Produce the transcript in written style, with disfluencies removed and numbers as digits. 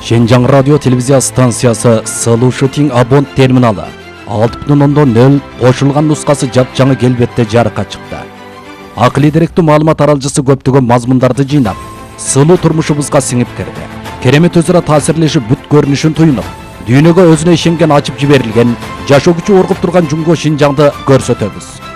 Шенжаң радио телевизия станциясы Сылуу Шытиң Абон терминалы 6.0 кошулган нускасы жапжаңы келбетте жарыкка чыкты. Акылий деректүү маалымат аралжысы көптөгөн мазмундарды жыйнап, сылуу турмушубузга сиңип кирди. Керемет өзара таасирлешип бүт көрүнүшүн туюнуп, дүйнөгө өзүнө ишенген ачып жиберилген, жашоо күчү оргуп турган Жумго Шинжаңды көрсөтөбүз.